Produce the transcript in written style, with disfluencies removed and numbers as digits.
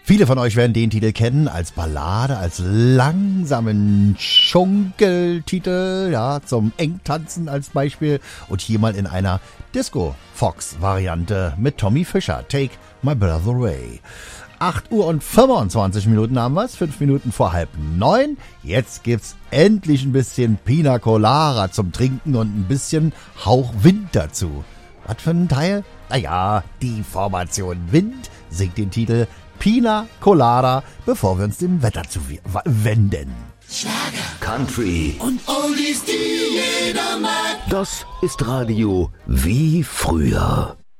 Viele von euch werden den Titel kennen als Ballade, als langsamen Schunkeltitel, ja, zum Engtanzen als Beispiel. Und hier mal in einer Disco-Fox-Variante mit Tommy Fischer, Take My Breath Away. 8 Uhr und 25 Minuten haben wir's, 5 Minuten vor 8:30. Jetzt gibt's endlich ein bisschen Pina Colada zum Trinken und ein bisschen Hauch Wind dazu. Was für ein Teil? Naja, die Formation Wind singt den Titel Pina Colada, bevor wir uns dem Wetter zuwenden. Schlager, Country und Oldies, die jeder mag. Das ist Radio wie früher.